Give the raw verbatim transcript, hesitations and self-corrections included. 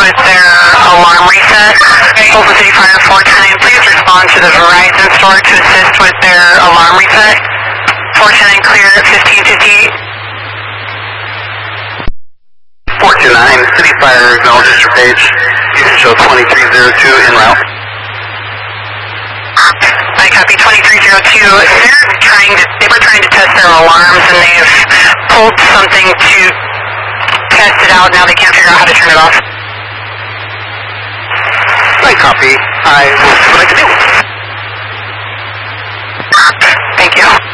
with their alarm reset. Oklahoma City Fire four ten nine, please respond to the Verizon store to assist with their alarm reset. four ten nine clear at fifteen fifty-eight. four two nine, City Fire acknowledges your page. You can show twenty-three oh two en route. I copy twenty-three oh two. They're trying to, they were trying to test their alarms and they've pulled something to test it out. Now they can't figure out how to turn it off. I copy. I will see what I can do. Thank you.